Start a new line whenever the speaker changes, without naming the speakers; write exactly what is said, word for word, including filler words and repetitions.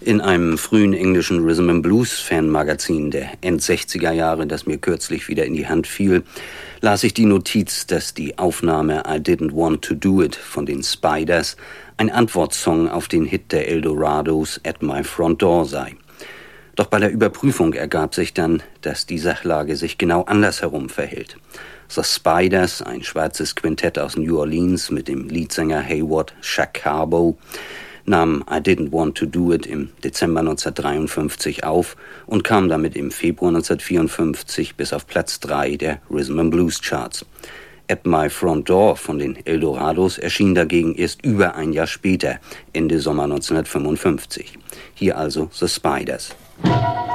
In einem frühen englischen Rhythm and Blues Fanmagazin der End-sechziger Jahre, das mir kürzlich wieder in die Hand fiel, las ich die Notiz, dass die Aufnahme I Didn't Want to Do It von den Spiders ein Antwortsong auf den Hit der Eldorados At My Front Door sei. Doch bei der Überprüfung ergab sich dann, dass die Sachlage sich genau andersherum verhält. The Spiders, ein schwarzes Quintett aus New Orleans mit dem Leadsänger Hayward Shacabo, nahm I Didn't Want to Do It im Dezember neunzehnhundertdreiundfünfzig auf und kam damit im Februar neunzehnhundertvierundfünfzig bis auf Platz drei der Rhythm and Blues Charts. At My Front Door von den Eldorados erschien dagegen erst über ein Jahr später, Ende Sommer neunzehnhundertfünfundfünfzig. Hier also The Spiders.